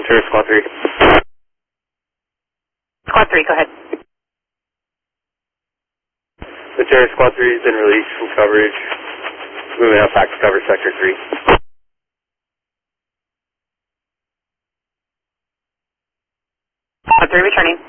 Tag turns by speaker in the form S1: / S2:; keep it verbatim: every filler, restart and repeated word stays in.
S1: Sure, Squad three.
S2: Squad three, go ahead.
S1: The Terror Squad three has been released from coverage. Moving out back to cover Sector three.
S2: Squad three returning.